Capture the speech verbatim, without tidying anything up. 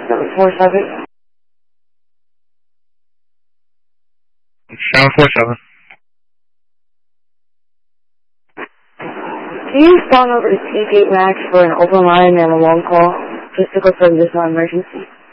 seven four seven. seven four seven. Can you respond over to T Gate Max for an open line and a long call, just to confirm this non-emergency?